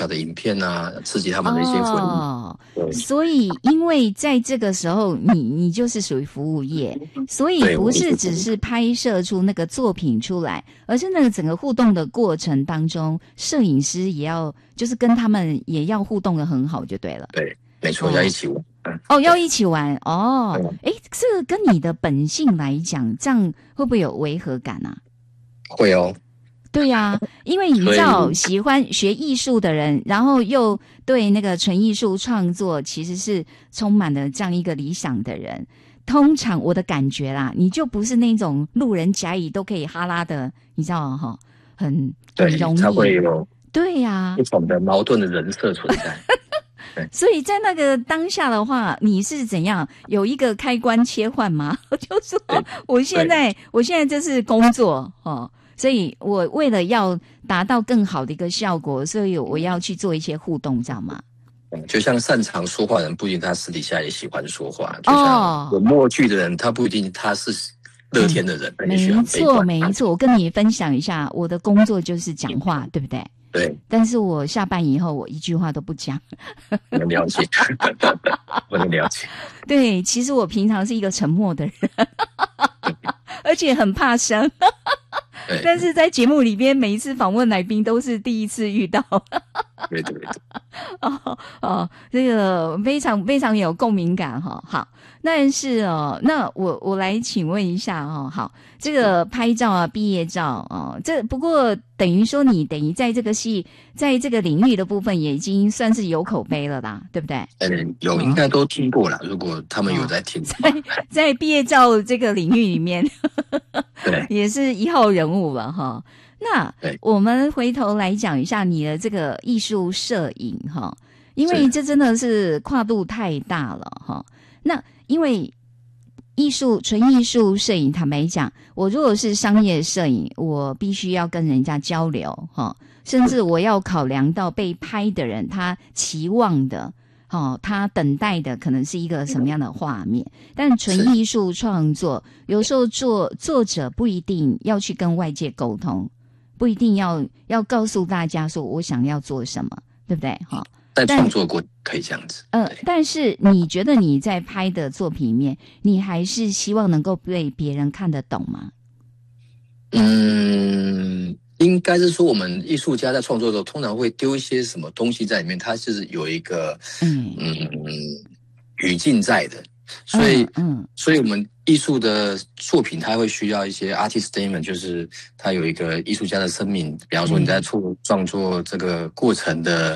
小的影片啊，刺激他们的一些回忆。 哦，所以因为在这个时候你就是属于服务业，所以不是只是拍摄出那个作品出来，而是那个整个互动的过程当中，摄影师也要就是跟他们也要互动的很好就对了。 对，没错，要一起玩。 要一起玩哦。这个跟你的本性来讲，这样会不会有违和感啊？ 会哦。 对呀，因为你知道喜欢学艺术的人，然后又对那个纯艺术创作其实是充满了这样一个理想的人，通常我的感觉啦，你就不是那种路人甲乙都可以哈拉的，你知道哈，很容易， 才会有对呀不同的矛盾的人设存在。 所以在那个当下的话，你是怎样有一个开关切换吗？就说我现在这是工作所以我为了要达到更好的一个效果，所以我要去做一些互动，知道吗？ 就像擅长说话的人，不一定他私底下也喜欢说话。就像有默剧的人，他不一定他是乐天的人。 没错，没错。我跟你分享一下，我的工作就是讲话，对不对？ 对。 但是我下班以后，我一句话都不讲。 我能了解，我能了解。 对，其实我平常是一个沉默的人，而且很怕生。但是在节目里边，每一次访问来宾都是第一次遇到。 对对对。 这个非常非常有共鸣感哈。好，但是那我来请问一下好，这个拍照啊，毕业照这不过等于说你等于在这个戏，在这个领域的部分也已经算是有口碑了啦，对不对？ 有，应该都听过啦。如果他们有在听， 在毕业照这个领域里面， 对， 也是一号人物了哈。那我们回头来讲一下你的这个艺术摄影哈，因为这真的是跨度太大了哈。那因为纯艺术摄影，坦白讲，我如果是商业摄影，我必须要跟人家交流哈，甚至我要考量到被拍的人他期望的他等待的可能是一个什么样的画面。但纯艺术创作有时候作者不一定要去跟外界沟通，不一定要告诉大家说我想要做什么，对不对在创作过可以这样子。 但是你觉得你在拍的作品里面，你还是希望能够被别人看得懂吗？ 应该是说我们艺术家在创作的时候，通常会丢一些什么东西在里面，它是有一个语境在的。所以我们艺术的作品，它会需要一些 artist statement， 就是它有一个艺术家的声明。比方说你在创作这个过程的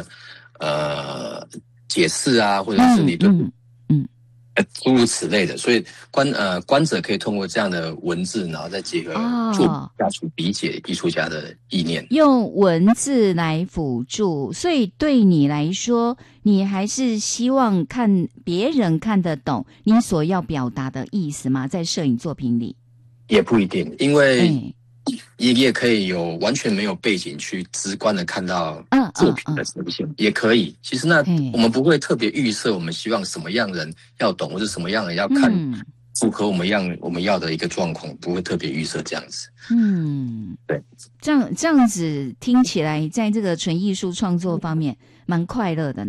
解释啊，或者是你对诸如此类的。所以观者可以通过这样的文字，然后再结合作品下去理解艺术家的意念， 用文字来辅助。所以对你来说，你还是希望看别人看得懂你所要表达的意思吗？在摄影作品里也不一定，因为也可以有完全没有背景去直观的看到作品的呈现，也可以。其实我们不会特别预设我们希望什么样人要懂，或者什么样人要看符合我们要的一个状况，不会特别预设这样子。对， 这样子听起来，在这个纯艺术创作方面蛮快乐的呢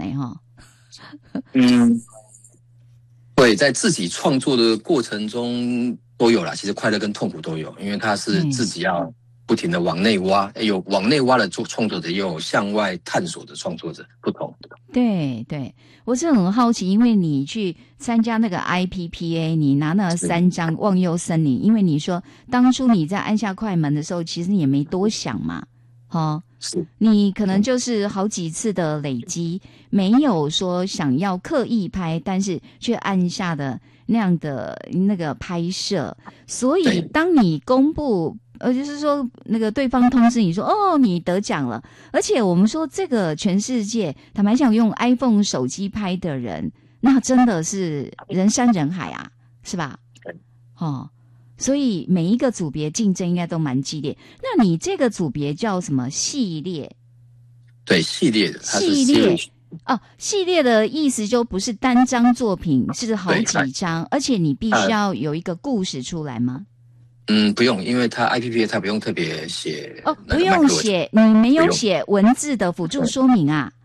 对，在自己创作的过程中都有啦，其实快乐跟痛苦都有，因为它是自己要不停的往内挖，有往内挖的创作者，也有向外探索的创作者，不同。 对对，我是很好奇，因为你去参加那个 IPPA， 你拿那3张忘忧森林，因为你说当初你在按下快门的时候，其实你也没多想嘛，你可能就是好几次的累积，没有说想要刻意拍，但是却按下的那样的那个拍摄。所以当你公布就是说那个对方通知你说你得奖了，而且我们说这个全世界坦白讲用 iPhone 手机拍的人，那真的是人山人海啊，是吧？所以每一个组别竞争应该都蛮激烈。那你这个组别叫什么系列？ 对，系列的，它是系列的意思就不是单张作品，是好几张，而且你必须要有一个故事出来吗？ 不用，因为它 IPPA 它不用特别写不用写，你没有写文字的辅助说明啊？